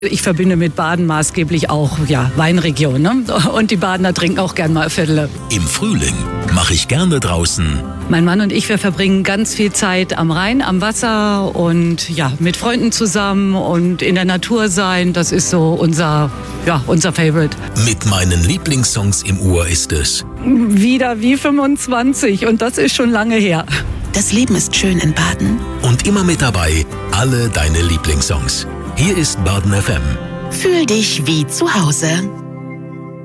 Ich verbinde mit Baden maßgeblich auch Weinregion. Ne? Und die Badener trinken auch gern mal Veddle. Im Frühling mache ich gerne draußen. Mein Mann und ich, wir verbringen ganz viel Zeit am Rhein, am Wasser und mit Freunden zusammen und in der Natur sein. Das ist so unser Favorite. Mit meinen Lieblingssongs im Ohr ist es Wieder wie 25 und das ist schon lange her. Das Leben ist schön in Baden. Und immer mit dabei alle deine Lieblingssongs. Hier ist Baden FM. Fühl dich wie zu Hause.